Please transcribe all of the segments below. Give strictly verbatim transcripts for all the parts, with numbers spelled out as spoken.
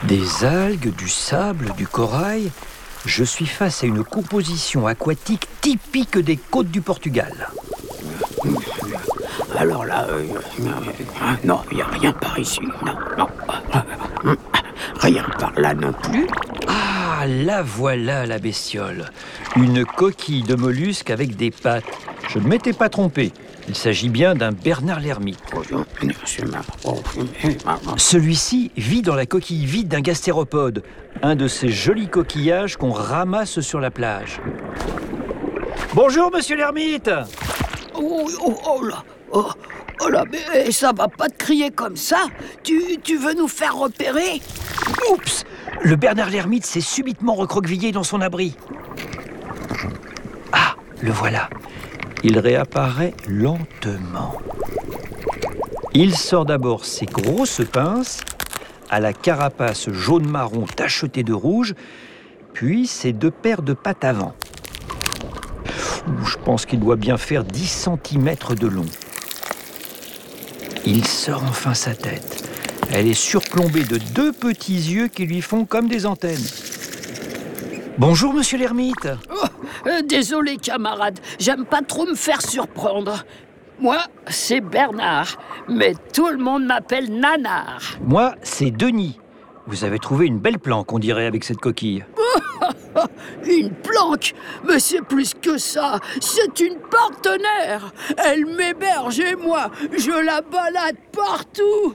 Des algues, du sable, du corail, je suis face à une composition aquatique typique des côtes du Portugal. Alors là, euh, euh, non, il n'y a rien par ici. Non, non. Euh, rien par là non plus. Ah, la voilà la bestiole. Une coquille de mollusque avec des pattes. Je ne m'étais pas trompé. Il s'agit bien d'un Bernard l'ermite. Celui-ci vit dans la coquille vide d'un gastéropode, un de ces jolis coquillages qu'on ramasse sur la plage. Bonjour, monsieur l'ermite. Oh, oh, oh là, oh, oh là, mais ça va pas te crier comme ça. Tu, tu veux nous faire repérer? Oups! Le Bernard l'ermite s'est subitement recroquevillé dans son abri. Ah, le voilà. Il réapparaît lentement. Il sort d'abord ses grosses pinces, à la carapace jaune-marron tachetée de rouge, puis ses deux paires de pattes avant. Je pense qu'il doit bien faire dix centimètres de long. Il sort enfin sa tête. Elle est surplombée de deux petits yeux qui lui font comme des antennes. Bonjour, monsieur l'ermite. Oh, euh, désolé, camarade, j'aime pas trop me faire surprendre. Moi, c'est Bernard, mais tout le monde m'appelle Nanar. Moi, c'est Denis. Vous avez trouvé une belle planque, on dirait, avec cette coquille. Une planque? Mais c'est plus que ça, c'est une partenaire. Elle m'héberge et moi, je la balade partout.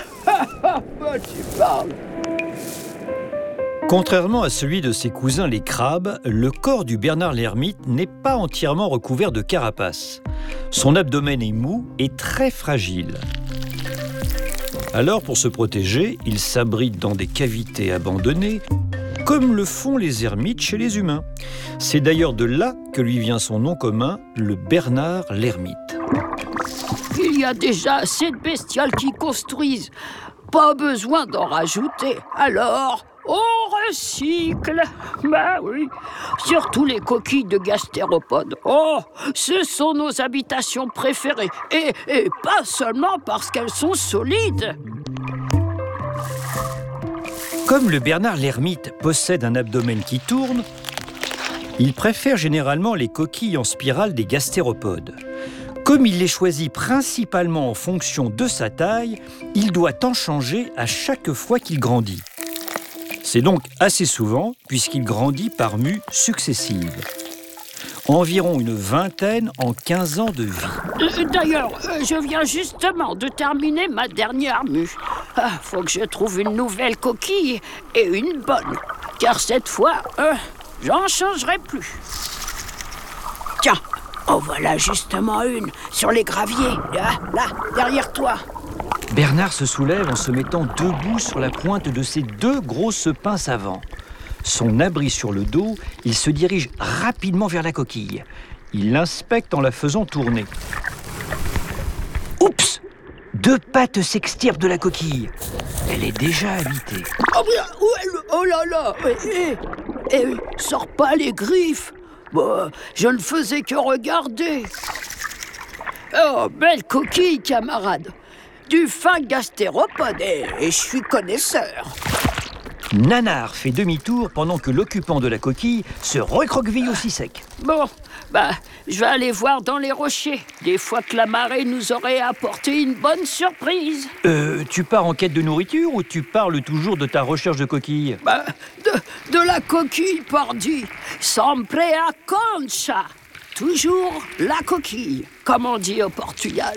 Tu parles. Contrairement à celui de ses cousins les crabes, le corps du Bernard l'ermite n'est pas entièrement recouvert de carapace. Son abdomen est mou et très fragile. Alors, pour se protéger, il s'abrite dans des cavités abandonnées, comme le font les ermites chez les humains. C'est d'ailleurs de là que lui vient son nom commun, le Bernard l'ermite. Il y a déjà assez de bestioles qui construisent. Pas besoin d'en rajouter. Alors, on recycle. Ben oui, surtout les coquilles de gastéropodes. Oh, ce sont nos habitations préférées. Et, et pas seulement parce qu'elles sont solides. Comme le Bernard l'ermite possède un abdomen qui tourne, il préfère généralement les coquilles en spirale des gastéropodes. Comme il les choisit principalement en fonction de sa taille, il doit en changer à chaque fois qu'il grandit. C'est donc assez souvent, puisqu'il grandit par mues successives. Environ une vingtaine en quinze ans de vie. D'ailleurs, je viens justement de terminer ma dernière mue. Ah, faut que je trouve une nouvelle coquille et une bonne. Car cette fois, euh, j'en changerai plus. Tiens, en voilà justement une sur les graviers. Là, là, derrière toi. Bernard se soulève en se mettant debout sur la pointe de ses deux grosses pinces avant. Son abri sur le dos, il se dirige rapidement vers la coquille. Il l'inspecte en la faisant tourner. Oups! Deux pattes s'extirpent de la coquille. Elle est déjà habitée. Oh, où elle... oh là là! Eh, eh, eh, sors pas les griffes! Bon, je ne faisais que regarder. Oh, belle coquille, camarade! Du fin gastéropode, et, et je suis connaisseur. Nanar fait demi-tour pendant que l'occupant de la coquille se recroqueville aussi sec. Bon, bah, je vais aller voir dans les rochers. Des fois que la marée nous aurait apporté une bonne surprise. Euh, tu pars en quête de nourriture ou tu parles toujours de ta recherche de coquille? Bah, de, de la coquille, pardi. Sempre a concha. Toujours la coquille, comme on dit au Portugal.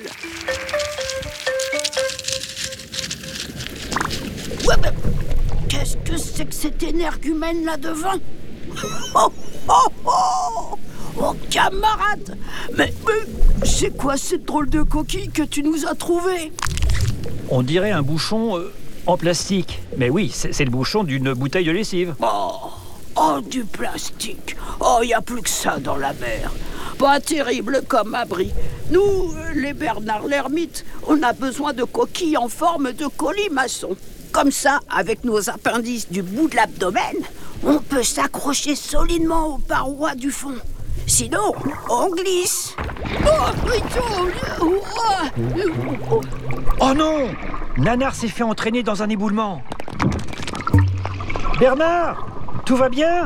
Ouais, bah, qu'est-ce que c'est que cet énergumène là devant? Oh, oh, oh, oh, camarade! Mais, mais c'est quoi cette drôle de coquille que tu nous as trouvée? On dirait un bouchon euh, en plastique. Mais oui, c'est, c'est le bouchon d'une bouteille de lessive. Oh, oh du plastique. Oh, il n'y a plus que ça dans la mer. Pas terrible comme abri. Nous, les Bernard l'ermite, on a besoin de coquilles en forme de colimaçon. Comme ça, avec nos appendices du bout de l'abdomen, on peut s'accrocher solidement aux parois du fond. Sinon, on glisse. Oh non! Nanar s'est fait entraîner dans un éboulement. Bernard, tout va bien?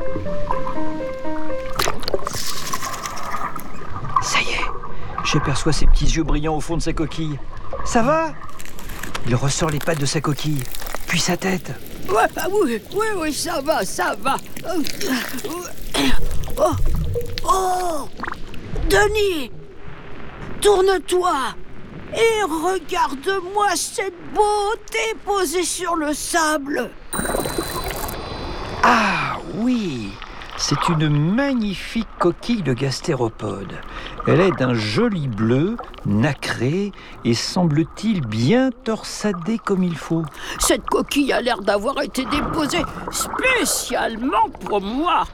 Ça y est, j'aperçois ses petits yeux brillants au fond de sa coquille. Ça va? Il ressort les pattes de sa coquille, puis sa tête. Ouais, oui, oui, oui, ça va, ça va. Oh, oh, Denis, tourne-toi et regarde-moi cette beauté posée sur le sable. Ah oui, c'est une magnifique coquille de gastéropode. Elle est d'un joli bleu, nacré et semble-t-il bien torsadée comme il faut. Cette coquille a l'air d'avoir été déposée spécialement pour moi.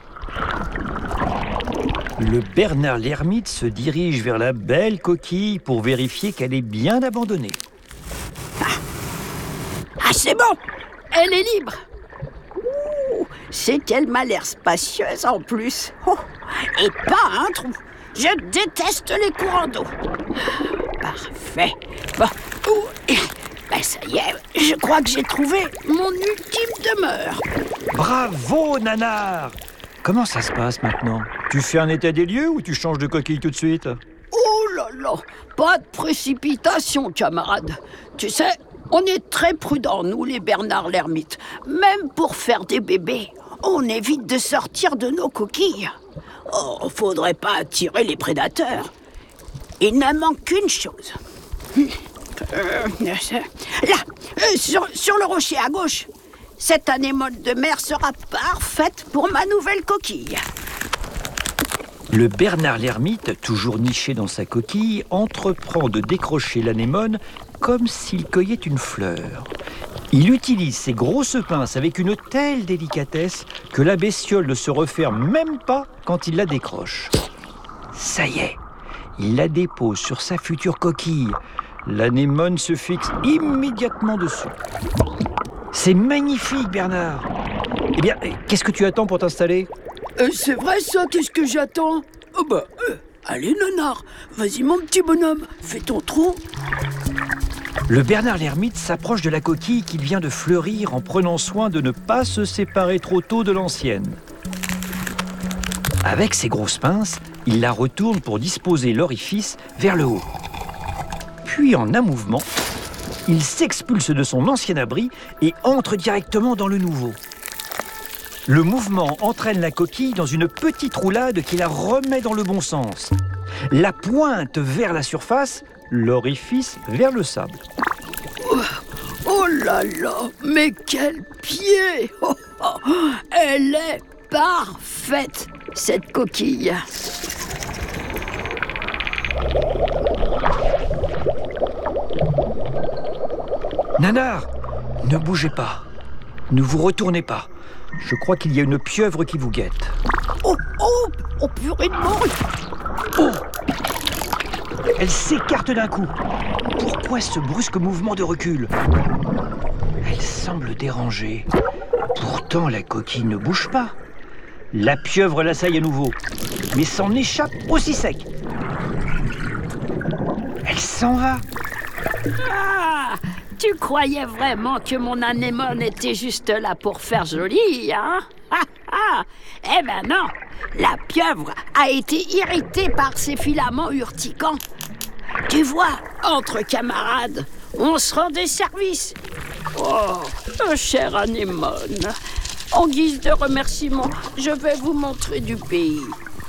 Le Bernard l'ermite se dirige vers la belle coquille pour vérifier qu'elle est bien abandonnée. Ah, ah c'est bon, elle est libre. Ouh, c'est qu'elle m'a l'air spacieuse en plus. Oh, et pas un trou. Je déteste les courants d'eau. Parfait. Bon, ouh, ben ça y est, je crois que j'ai trouvé mon ultime demeure. Bravo, Nanar! Comment ça se passe maintenant? Tu fais un état des lieux ou tu changes de coquille tout de suite? Oh là là, pas de précipitation, camarade. Tu sais, on est très prudents, nous, les Bernard l'ermite. Même pour faire des bébés, on évite de sortir de nos coquilles. Oh, faudrait pas attirer les prédateurs. Il ne manque qu'une chose. Euh, là, euh, sur, sur le rocher à gauche. Cette anémone de mer sera parfaite pour ma nouvelle coquille. Le Bernard l'ermite, toujours niché dans sa coquille, entreprend de décrocher l'anémone comme s'il cueillait une fleur. Il utilise ses grosses pinces avec une telle délicatesse que la bestiole ne se referme même pas quand il la décroche. Ça y est, il la dépose sur sa future coquille. L'anémone se fixe immédiatement dessus. C'est magnifique, Bernard. Eh bien, qu'est-ce que tu attends pour t'installer? euh, C'est vrai ça, qu'est-ce que j'attends? Oh bah, euh, allez Nanar, vas-y mon petit bonhomme, fais ton trou. Le Bernard l'ermite s'approche de la coquille qu'il vient de fleurir en prenant soin de ne pas se séparer trop tôt de l'ancienne. Avec ses grosses pinces, il la retourne pour disposer l'orifice vers le haut. Puis en un mouvement, il s'expulse de son ancien abri et entre directement dans le nouveau. Le mouvement entraîne la coquille dans une petite roulade qui la remet dans le bon sens. La pointe vers la surface, l'orifice vers le sable. Oh, oh là là, mais quel pied! Oh, oh, elle est parfaite, cette coquille. Nanar, ne bougez pas. Ne vous retournez pas. Je crois qu'il y a une pieuvre qui vous guette. Oh, oh, oh purée de morue! Oh! Elle s'écarte d'un coup. Pourquoi ce brusque mouvement de recul? Elle semble dérangée. Pourtant, la coquille ne bouge pas. La pieuvre l'assaille à nouveau, mais s'en échappe aussi sec. Elle s'en va. Ah, tu croyais vraiment que mon anémone était juste là pour faire joli, hein? Ah, ah. Eh ben non, la pieuvre a été irritée par ses filaments urticants. Tu vois, entre camarades, on se rend des services. Oh, chère anémone, en guise de remerciement, je vais vous montrer du pays.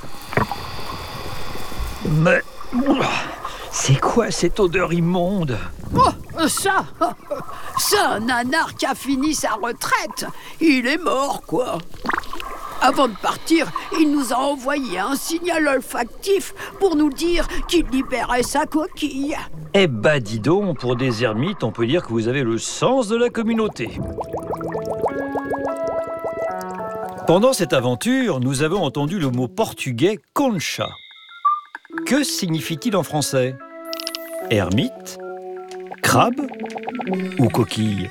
Mais... c'est quoi cette odeur immonde? Oh, ça, c'est un nanar qui a fini sa retraite. Il est mort, quoi. Avant de partir, il nous a envoyé un signal olfactif pour nous dire qu'il libérait sa coquille. Eh ben, dis donc, pour des ermites, on peut dire que vous avez le sens de la communauté. Pendant cette aventure, nous avons entendu le mot portugais « concha ». Que signifie-t-il en français? Ermite? Crabe? Ou coquille?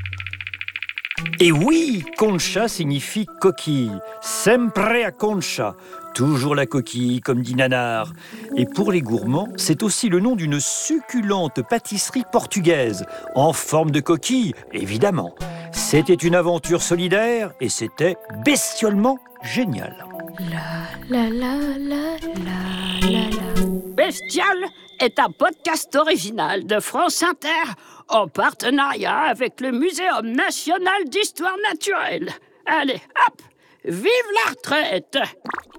Et oui, concha signifie coquille. Sempre a concha. Toujours la coquille, comme dit Nanar. Et pour les gourmands, c'est aussi le nom d'une succulente pâtisserie portugaise, en forme de coquille, évidemment. C'était une aventure solidaire et c'était bestiolement génial. La la la la la la la. Bestial est un podcast original de France Inter en partenariat avec le Muséum national d'histoire naturelle. Allez, hop, vive la retraite!